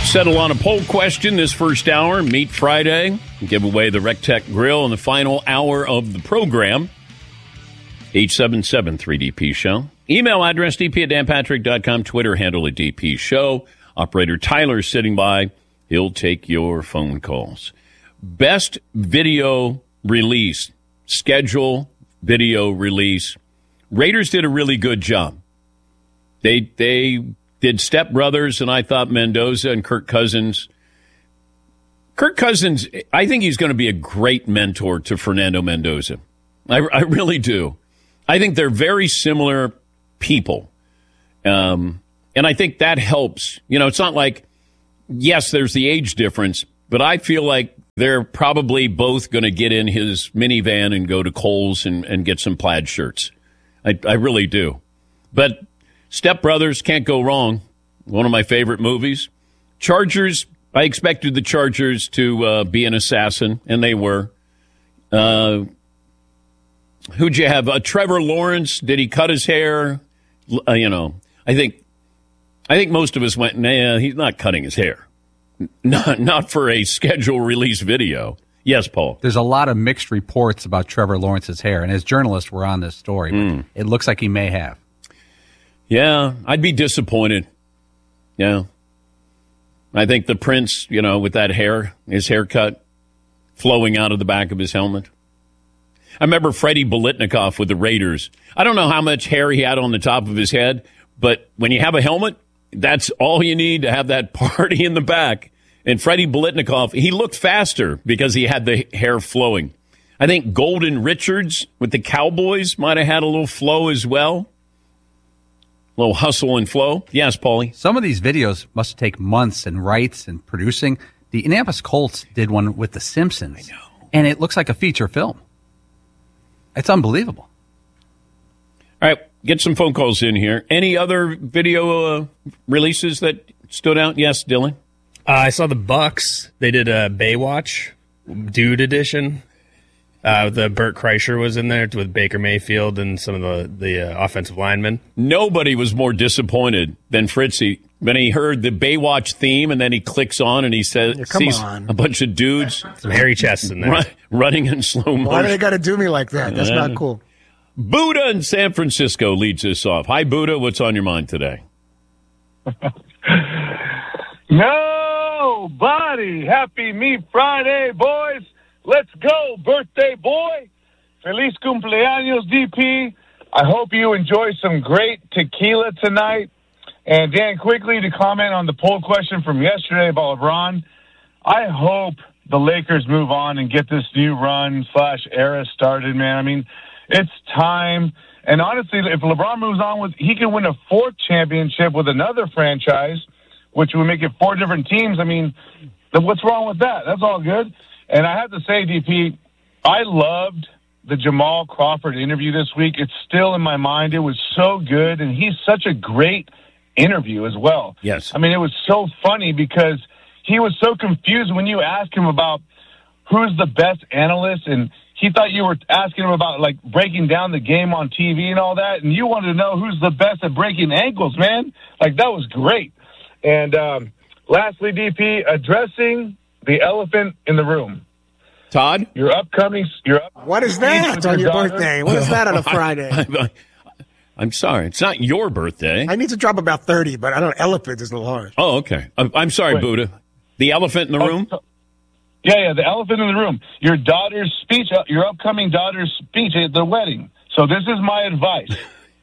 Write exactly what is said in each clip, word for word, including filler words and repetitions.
Settle on a poll question this first hour. Meet Friday. Give away the RecTech Grill in the final hour of the program. eight seven seven three D P show. Email address d p at dan patrick dot com. Twitter handle at D P show. Operator Tyler sitting by. He'll take your phone calls. Best video release. Schedule video release. Raiders did a really good job. They they did Step Brothers, and I thought Mendoza and Kirk Cousins. Kirk Cousins, I think he's going to be a great mentor to Fernando Mendoza. I, I really do. I think they're very similar people. Um, and I think that helps. You know, it's not like, yes, there's the age difference, but I feel like they're probably both going to get in his minivan and go to Kohl's and, and get some plaid shirts. I, I really do. But Step Brothers, can't go wrong. One of my favorite movies. Chargers, I expected the Chargers to uh, be an assassin, and they were. Uh, who'd you have? Uh, Trevor Lawrence, did he cut his hair? Uh, you know, I think I think most of us went, nah, he's not cutting his hair. Not, not for a schedule release video. Yes, Paul. There's a lot of mixed reports about Trevor Lawrence's hair, and as journalists, we're on this story. But mm. It looks like he may have. Yeah, I'd be disappointed. Yeah. I think the Prince, you know, with that hair, his haircut flowing out of the back of his helmet. I remember Freddie Bolitnikoff with the Raiders. I don't know how much hair he had on the top of his head, but when you have a helmet, that's all you need to have that party in the back. And Freddie Bolitnikoff, he looked faster because he had the hair flowing. I think Golden Richards with the Cowboys might have had a little flow as well. A little hustle and flow. Yes, Paulie. Some of these videos must take months and rights and producing. The Indianapolis Colts did one with The Simpsons. I know. And it looks like a feature film. It's unbelievable. All right, get some phone calls in here. Any other video uh, releases that stood out? Yes, Dylan? Uh, I saw the Bucks. They did a Baywatch Dude Edition. Uh, the Burt Kreischer was in there with Baker Mayfield and some of the, the uh, offensive linemen. Nobody was more disappointed than Fritzy when he heard the Baywatch theme, and then he clicks on and he says, yeah, sees on. a bunch of dudes. Some hairy chests in there. Run, running in slow motion. Why do they got to do me like that? That's uh, not cool. Buddha in San Francisco leads us off. Hi, Buddha. What's on your mind today? Nobody. Happy Meat Friday, boys. Let's go, birthday boy. Feliz cumpleaños, D P. I hope you enjoy some great tequila tonight. And Dan, quickly to comment on the poll question from yesterday about LeBron, I hope the Lakers move on and get this new run slash era started, man. I mean, it's time. And honestly, if LeBron moves on, with he can win a fourth championship with another franchise, which would make it four different teams. I mean, what's wrong with that? That's all good. And I have to say, D P, I loved the Jamal Crawford interview this week. It's still in my mind. It was so good, and he's such a great interview as well. Yes. I mean, it was so funny because he was so confused when you asked him about who's the best analyst, and he thought you were asking him about, like, breaking down the game on T V and all that, and you wanted to know who's the best at breaking ankles, man. Like, that was great. And um, lastly, D P, addressing the elephant in the room. Todd? Your upcoming... Your upcoming what is that on your, your birthday? What is that on a Friday? I, I'm sorry. It's not your birthday. I need to drop about thirty, but I don't know. Elephant is a little hard. Oh, okay. I'm, I'm sorry, Wait. Buddha. The elephant in the room? Oh, yeah, yeah, the elephant in the room. Your daughter's speech, your upcoming daughter's speech at the wedding. So this is my advice.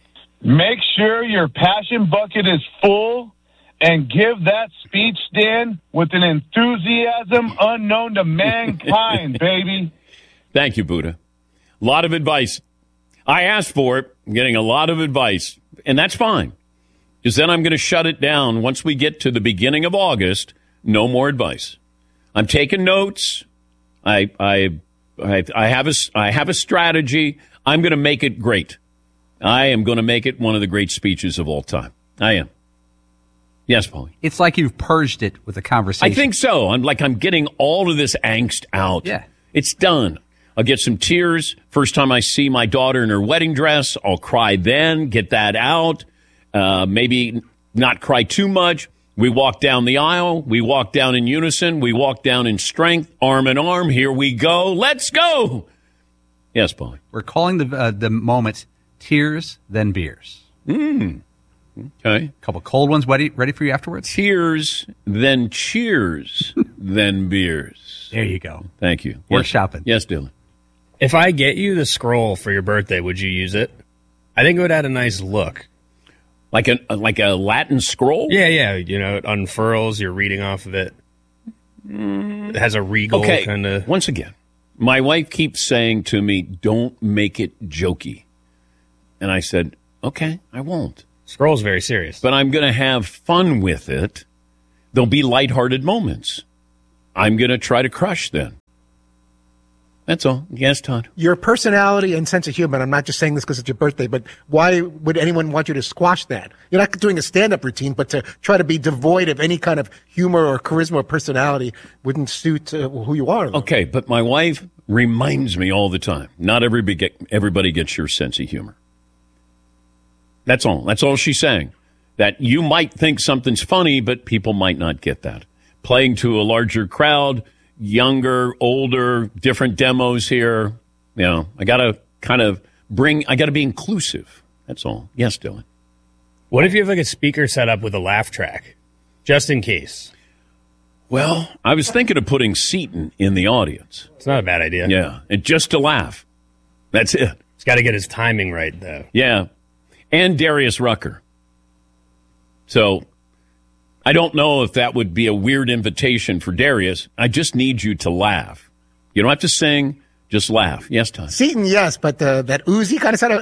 Make sure your passion bucket is full and give that speech, Dan, with an enthusiasm unknown to mankind, baby. Thank you, Buddha. A lot of advice. I asked for it. I'm getting a lot of advice, and that's fine, because then I'm going to shut it down once we get to the beginning of August. No more advice. I'm taking notes. I I I, I have a I have a strategy. I'm going to make it great. I am going to make it one of the great speeches of all time. I am. Yes, Paulie. It's like you've purged it with a conversation. I think so. I'm like I'm getting all of this angst out. Yeah. It's done. I'll get some tears. First time I see my daughter in her wedding dress, I'll cry then, get that out. Uh, maybe not cry too much. We walk down the aisle. We walk down in unison. We walk down in strength, arm in arm. Here we go. Let's go. Yes, Paul. We're calling the uh, the moment tears, then beers. Mm. Okay. A couple cold ones ready, ready for you afterwards? Tears, then cheers, then beers. There you go. Thank you. We're Yes. shopping. Yes, Dylan. If I get you the scroll for your birthday, would you use it? I think it would add a nice look. Like a like a Latin scroll? Yeah, yeah. You know, it unfurls. You're reading off of it. It has a regal Okay. kind of. Once again, my wife keeps saying to me, "Don't make it jokey," and I said, "Okay, I won't." Scroll's very serious. But I'm going to have fun with it. There'll be lighthearted moments. I'm going to try to crush then. That's all. Yes, Todd. Your personality and sense of humor, I'm not just saying this because it's your birthday, but why would anyone want you to squash that? You're not doing a stand-up routine, but to try to be devoid of any kind of humor or charisma or personality wouldn't suit uh, who you are. Though. Okay, but my wife reminds me all the time, not everybody, get, everybody gets your sense of humor. That's all. That's all she's saying. That you might think something's funny, but people might not get that. Playing to a larger crowd, younger, older, different demos here. You know, I got to kind of bring, I got to be inclusive. That's all. Yes, Dylan. What if you have like a speaker set up with a laugh track, just in case? Well, I was thinking of putting Seton in the audience. It's not a bad idea. Yeah, and just to laugh. That's it. He's got to get his timing right, though. Yeah, and Darius Rucker. So I don't know if that would be a weird invitation for Darius. I just need you to laugh. You don't have to sing, just laugh. Yes, Todd. Seton, yes, but uh, that Uzi kind of sound of,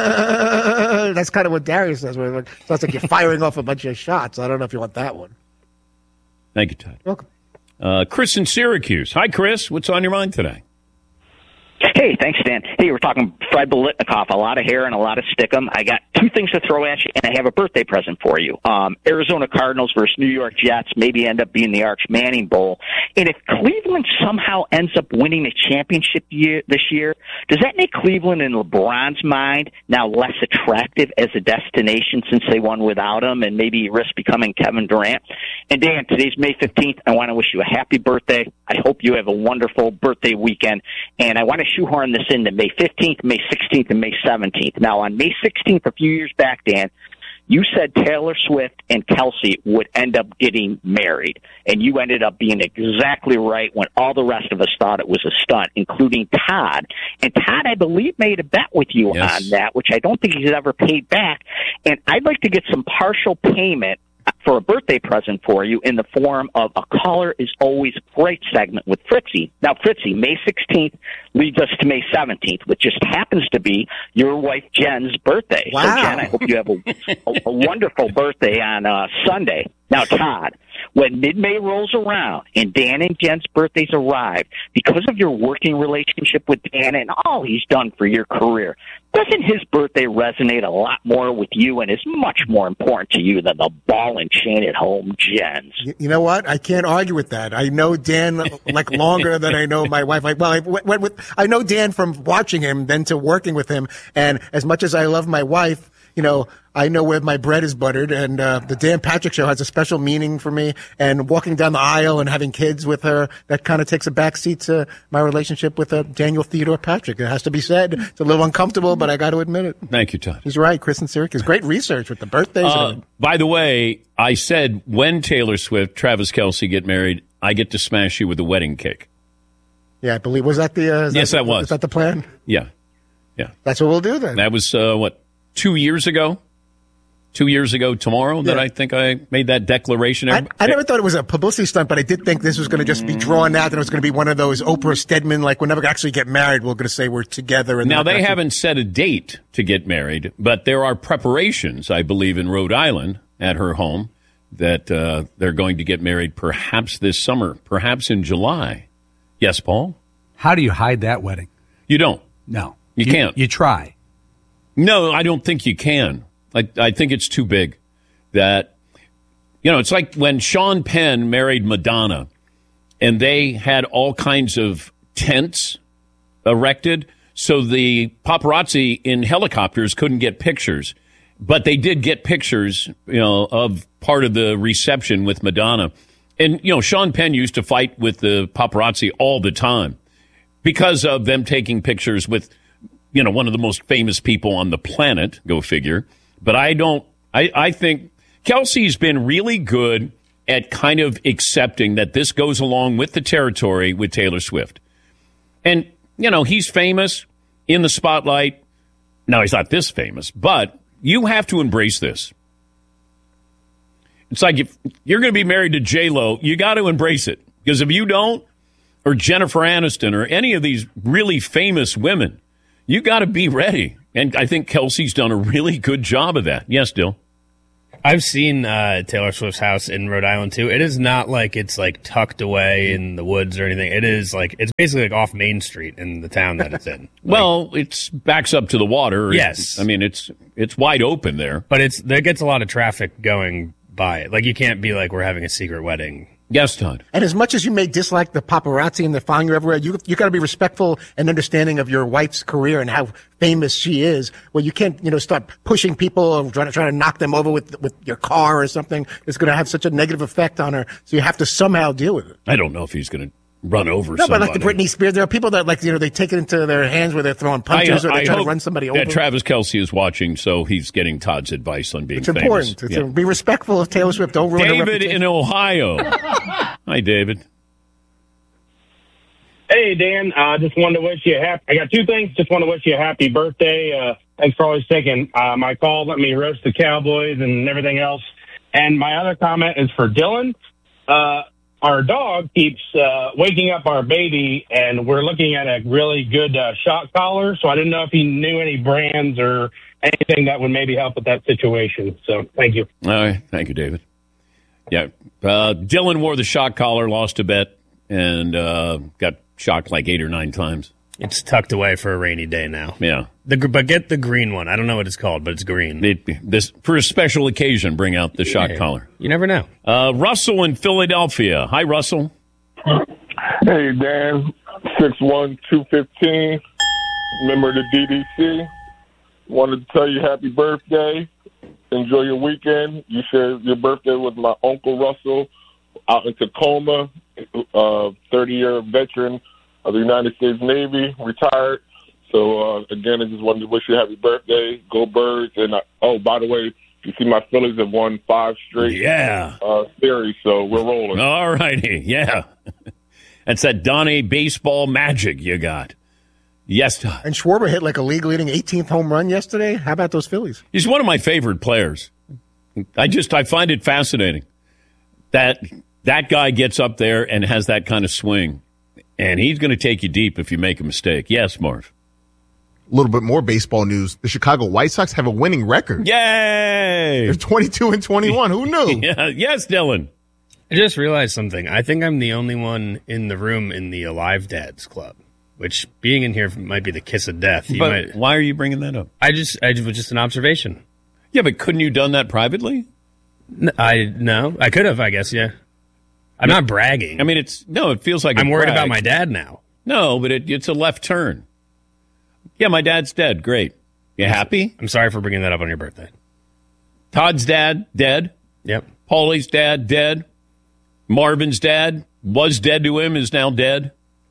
uh, that's kind of what Darius says. Where it sounds like you're firing off a bunch of shots. I don't know if you want that one. Thank you, Todd. Welcome. Uh, Chris in Syracuse. Hi, Chris. What's on your mind today? Hey, thanks, Dan. Hey, we're talking Fred Biletnikoff, a lot of hair and a lot of stickum. I got two things to throw at you, and I have a birthday present for you. Um, Arizona Cardinals versus New York Jets maybe end up being the Arch Manning Bowl. And if Cleveland somehow ends up winning a championship year this year, does that make Cleveland, in LeBron's mind, now less attractive as a destination since they won without him and maybe risk becoming Kevin Durant? And, Dan, today's May fifteenth. I want to wish you a happy birthday. I hope you have a wonderful birthday weekend. And I want to shoehorn this into May fifteenth, May sixteenth, and May seventeenth. Now, on May sixteenth, a few years back, Dan, you said Taylor Swift and Kelsey would end up getting married. And you ended up being exactly right when all the rest of us thought it was a stunt, including Todd. And Todd, I believe, made a bet with you Yes. on that, which I don't think he's ever paid back. And I'd like to get some partial payment for a birthday present for you in the form of a caller is always great segment with Fritzy. Now, Fritzy, May sixteenth leads us to May seventeenth, which just happens to be your wife Jen's birthday. Wow. So, Jen, I hope you have a, a, a wonderful birthday on uh, Sunday. Now, Todd, when mid-May rolls around and Dan and Jen's birthdays arrive, because of your working relationship with Dan and all he's done for your career, doesn't his birthday resonate a lot more with you and is much more important to you than the ball and chain at home Jen's? You, you know what? I can't argue with that. I know Dan like longer than I know my wife. I, well, I went with I know Dan from watching him, then to working with him. And as much as I love my wife, you know, I know where my bread is buttered, and uh, the Dan Patrick Show has a special meaning for me. And walking down the aisle and having kids with her, that kind of takes a backseat to my relationship with uh, Daniel Theodore Patrick. It has to be said. It's a little uncomfortable, but I got to admit it. Thank you, Todd. He's right, Chris in Syracuse. Great research with the birthdays. Uh, and by the way, I said when Taylor Swift, Travis Kelce get married, I get to smash you with a wedding cake. yeah, I believe was that the uh, is Yes, that, that was. Is that the plan? Yeah. Yeah. That's what we'll do then. That was, uh, what, two years ago? Two years ago tomorrow that Yeah. I think I made that declaration. I, I never thought it was a publicity stunt, but I did think this was going to just be drawn out, and it was going to be one of those Oprah Stedman, like we're never going to actually get married. We're going to say we're together. And Now, not they actually- haven't set a date to get married, but there are preparations, I believe, in Rhode Island at her home that uh, they're going to get married perhaps this summer, perhaps in July. Yes, Paul? How do you hide that wedding? You don't. No. You can't. You try. No, I don't think you can. I, I think it's too big. That, you know, it's like when Sean Penn married Madonna and they had all kinds of tents erected so the paparazzi in helicopters couldn't get pictures. But they did get pictures, you know, of part of the reception with Madonna. And, you know, Sean Penn used to fight with the paparazzi all the time because of them taking pictures with, you know, one of the most famous people on the planet, go figure. But I don't, I, I think Kelsey's been really good at kind of accepting that this goes along with the territory with Taylor Swift. And, you know, he's famous in the spotlight. Now, he's not this famous, but you have to embrace this. It's like if you're going to be married to J-Lo, you got to embrace it. Because if you don't, or Jennifer Aniston, or any of these really famous women, you got to be ready. And I think Kelsey's done a really good job of that. Yes, Dill? I've seen uh, Taylor Swift's house in Rhode Island, too. It is not like it's, like, tucked away in the woods or anything. It is, like, it's basically, like, off Main Street in the town that it's in. Like, well, it's backs up to the water. Yes. I mean, it's it's wide open there. But it's there gets a lot of traffic going by it. Like, you can't be like, we're having a secret wedding. Yes, Todd. And as much as you may dislike the paparazzi and the following you everywhere, you you got to be respectful and understanding of your wife's career and how famous she is. Well, you can't, you know, start pushing people or trying to try to knock them over with with your car or something. It's going to have such a negative effect on her. So you have to somehow deal with it. I don't know if he's going to run over no, somebody. but like the Britney Spears, there are people that like, you know, they take it into their hands where they're throwing punches I, or they're I trying to hope run somebody over. that Travis Kelce is watching, so he's getting Todd's advice on being It's famous. important. It's Yeah. be respectful of Taylor Swift. Don't ruin her David reputation. in Ohio. Hi, David. Hey, Dan. I uh, just wanted to wish you a happy. I got two things. Just want to wish you a happy birthday. Uh, thanks for always taking uh, my call. Let me roast the Cowboys and everything else. And my other comment is for Dylan. Uh, our dog keeps uh, waking up our baby, and we're looking at a really good uh, shock collar. So I didn't know if he knew any brands or anything that would maybe help with that situation. So thank you. All right. Thank you, David. Yeah. Uh, Dylan wore the shock collar, lost a bet, and uh, got shocked like eight or nine times. It's tucked away for a rainy day now. Yeah. The, but get the green one. I don't know what it's called, but it's green. It, this for a special occasion, bring out the shock Yeah. collar. You never know. Uh, Russell in Philadelphia. Hi, Russell. Hey, Dan. six one two fifteen. Member of the D D C. Wanted to tell you happy birthday. Enjoy your weekend. You shared your birthday with my Uncle Russell out in Tacoma, uh, thirty-year veteran of the United States Navy, retired. So, uh, again, I just wanted to wish you a happy birthday. Go Birds. And, I, oh, by the way, you see my Phillies have won five straight Yeah. uh, series, so we're rolling. All righty. Yeah. That's that Donnie baseball magic you got. Yes, Todd. And Schwarber hit like a league-leading eighteenth home run yesterday. How about those Phillies? He's one of my favorite players. I just, I find it fascinating that that guy gets up there and has that kind of swing. And he's going to take you deep if you make a mistake. Yes, Marv. A little bit more baseball news. The Chicago White Sox have a winning record. Yay! They're twenty-two and twenty-one. Who knew? Yeah. Yes, Dylan. I just realized something. I think I'm the only one in the room in the Alive Dads Club, which being in here might be the kiss of death. You But might, why are you bringing that up? I just, I was just an observation. Yeah, but couldn't you done that privately? N- I no, I could have. I guess yeah. I'm not bragging. I mean, it's no. It feels like I'm a worried brag. about my dad now. No, but it, it's a left turn. Yeah, my dad's dead. Great. You happy? I'm sorry for bringing that up on your birthday. Todd's dad dead. Yep. Paulie's dad dead. Marvin's dad was dead to him is now dead.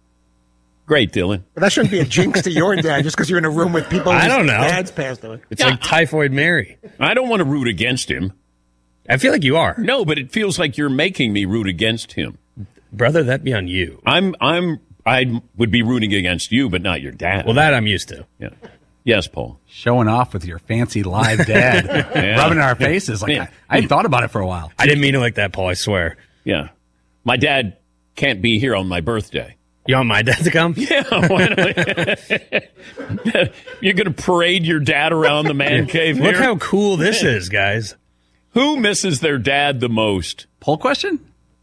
Great, Dylan. But that shouldn't be a jinx to your dad just because you're in a room with people I whose don't know. dads passed away. It's like Typhoid Mary. I don't want to root against him. I feel like you are. No, but it feels like you're making me root against him. Brother, that'd be on you. I'm I'm I would be rooting against you, but not your dad. Well, that I'm used to. Yeah. Yes, Paul. Showing off with your fancy live dad, Yeah. rubbing in our faces. Like Yeah. I, I hadn't thought about it for a while. I didn't mean it like that, Paul, I swear. Yeah. My dad can't be here on my birthday. You want my dad to come? Yeah. Why not? You're going to parade your dad around the man cave Look here? how cool this is, guys. Who misses their dad the most? Poll question?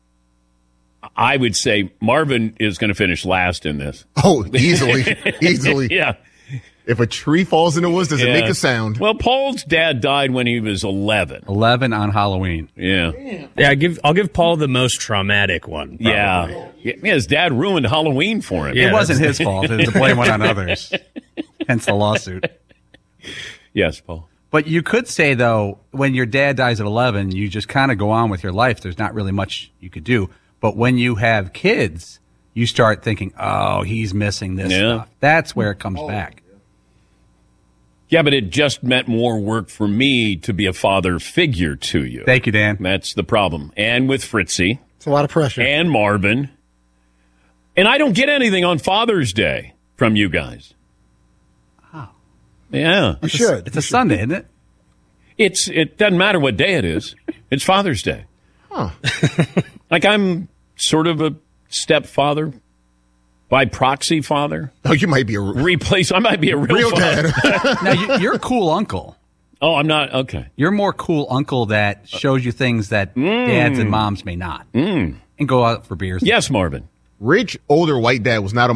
I would say Marvin is going to finish last in this. Oh, easily, easily. Yeah. If a tree falls in the woods, does it Yeah. make a sound? Well, Paul's dad died when he was eleven. eleven on Halloween. Yeah. Yeah, I give, I'll give Paul the most traumatic one. probably. Yeah. yeah. His dad ruined Halloween for him. Yeah, it wasn't that's- his fault. The blame went on others. Hence the lawsuit. Yes, Paul. But you could say, though, when your dad dies at eleven, you just kind of go on with your life. There's not really much you could do. But when you have kids, you start thinking, oh, he's missing this Yeah. stuff. That's where it comes back. Yeah, but it just meant more work for me to be a father figure to you. Thank you, Dan. That's the problem. And with Fritzy. It's a lot of pressure. And Marvin. And I don't get anything on Father's Day from you guys. Oh. Yeah. You should. It's a Sunday, isn't it? It's It doesn't matter what day it is. It's Father's Day. Huh. Like I'm sort of a stepfather. By proxy father. Oh, you might be a Replace. I might be a real, real father. dad. Now, you, you're a cool uncle. Oh, I'm not. Okay. You're more cool uncle that shows you things that Mm. dads and moms may not. Mm. And go out for beers. Yes, Marvin. Rich, older white dad was not a